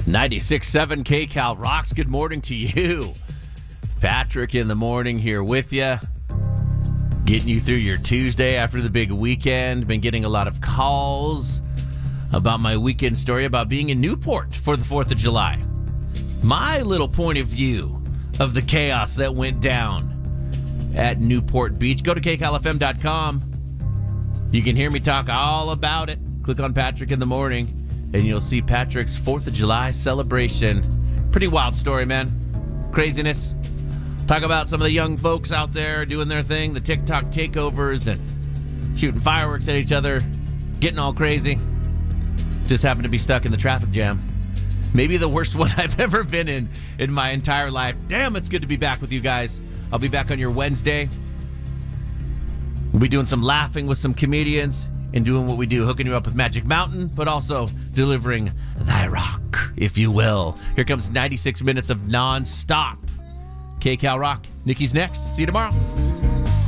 96.7 KCal rocks. Good morning to you. Patrick in the morning here with you. Getting you through your Tuesday after the big weekend. Been getting a lot of calls about my weekend story about being in Newport for the 4th of July. My little point of view of the chaos that went down at Newport Beach. Go to kcalfm.com. You can hear me talk all about it. Click on Patrick in the morning, and you'll see Patrick's 4th of July celebration. Pretty wild story, man. Craziness. Talk about some of the young folks out there doing their thing, the TikTok takeovers and shooting fireworks at each other, getting all crazy. Just happened to be stuck in the traffic jam. Maybe the worst one I've ever been in my entire life. Damn, it's good to be back with you guys. I'll be back on your Wednesday. We'll be doing some laughing with some comedians and doing what we do, hooking you up with Magic Mountain, but also delivering thy rock, if you will. Here comes 96 minutes of non-stop KCal Rock. Nikki's next. See you tomorrow.